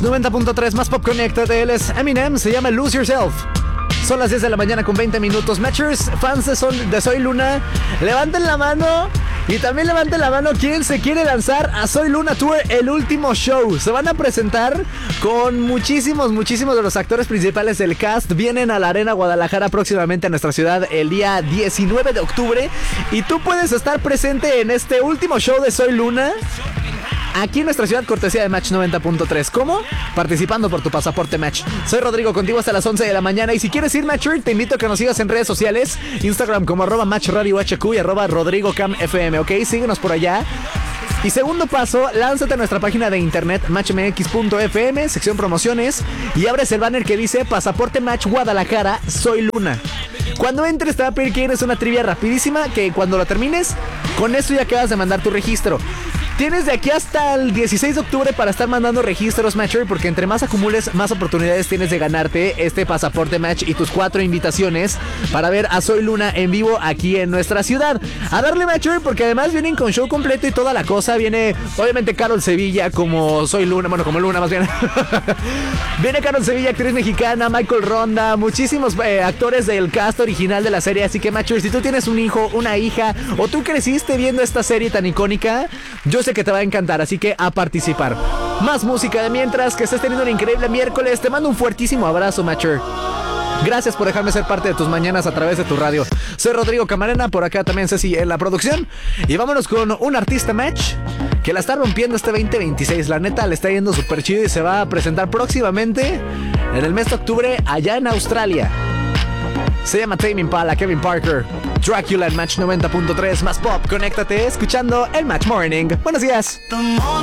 90.3 más pop, conéctate. Él es Eminem, se llama Lose Yourself. Son las 10 de la mañana con 20 minutos. Matchers, fans de Soy Luna, levanten la mano. Y también levanten la mano quien se quiere lanzar a Soy Luna Tour, el último show. Se van a presentar con muchísimos de los actores principales del cast. Vienen a la Arena Guadalajara próximamente a nuestra ciudad el día 19 de octubre. Y tú puedes estar presente en este último show de Soy Luna aquí en nuestra ciudad, cortesía de Match 90.3. ¿Cómo? Participando por tu pasaporte Match. Soy Rodrigo, contigo hasta las 11 de la mañana. Y si quieres ir Matcher, te invito a que nos sigas en redes sociales. Instagram como @MatchRadioHQ y @RodrigoCamFM, ¿ok? Síguenos por allá. Y segundo paso, lánzate a nuestra página de internet matchmx.fm, sección promociones, y abres el banner que dice Pasaporte Match Guadalajara, Soy Luna. Cuando entres te va a pedir que eres una trivia rapidísima, que cuando lo termines, con esto ya acabas de mandar tu registro. Tienes de aquí hasta el 16 de octubre para estar mandando registros, Matcher, porque entre más acumules, más oportunidades tienes de ganarte este pasaporte Match y tus 4 invitaciones para ver a Soy Luna en vivo aquí en nuestra ciudad. A darle, Matcher, porque además vienen con show completo y toda la cosa. Viene, obviamente, Carol Sevilla como Soy Luna, bueno, como Luna más bien. Viene Carol Sevilla, actriz mexicana, Michael Ronda, muchísimos actores del cast original de la serie. Así que, Matcher, si tú tienes un hijo, una hija, o tú creciste viendo esta serie tan icónica, yo sé que te va a encantar, así que a participar. Más música de mientras, que estés teniendo un increíble miércoles. Te mando un fuertísimo abrazo, Matcher. Gracias por dejarme ser parte de tus mañanas a través de tu radio. Soy Rodrigo Camarena, por acá también Ceci en la producción. Y vámonos con un artista Match que la está rompiendo este 2026. La neta, le está yendo súper chido y se va a presentar próximamente en el mes de octubre allá en Australia. Se llama Tame Impala, Kevin Parker. Dracula en Match 90.3 más pop. Conéctate escuchando el Match Morning. Buenos días.